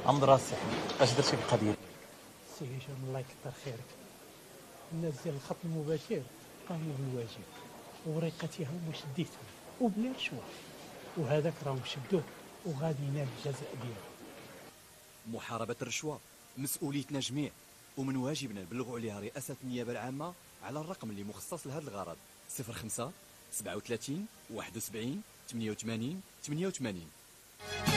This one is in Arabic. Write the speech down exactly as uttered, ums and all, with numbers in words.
عمد راسي اش درتي في القضيه؟ سي هشام الله يكثر خيرك، الناس ديال الخط المباشر قاموا بالواجب ووريقاتهم وشديتهم وبلا رشوه، وهذاك راهم شدوه وغادي ينال الجزاء ديالو. محاربة الرشوة مسؤوليتنا جميع، ومن واجبنا نبلغوا عليها رئاسة النيابة العامة على الرقم اللي مخصص لهذا الغرض: صفر خمسة سبعة وثلاثين واحد وسبعين ثمانية وثمانين ثمانية وثمانين.